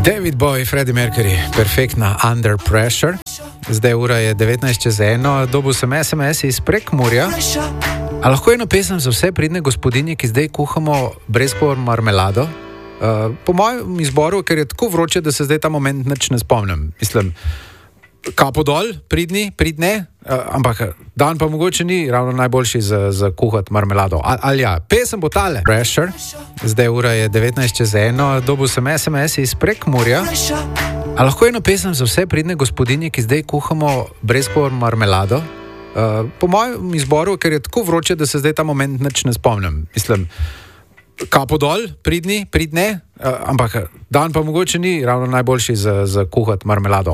David Bowie, Freddie Mercury, perfektna Under Pressure. Zdaj ura je 19:01, dobil sem SMS iz Prekmurja. A lahko eno pesem za vse pridne gospodinje, ki zdaj kuhamo breskvočno marmelado? Po mojem izboru, ker je tako vroče, da se zdaj ta moment nič ne spomnim. Mislim, kapo dol, pridne, ampak dan pa mogoče ni ravno najboljši za kuhati marmelado. Ali ja, pesem bo tale. Pressure. Zdaj ura je 19:01, dobil sem SMS iz Prekmurja. A lahko eno pesem za vse pridne gospodinje, ki zdaj kuhamo breskvočno marmelado? Po mojem izboru, ker je tako vroče, da se zdaj ta moment nič ne spomnim. Mislim, kapo dol, pridne, ampak dan pa mogoče ni ravno najboljši za kuhati marmelado.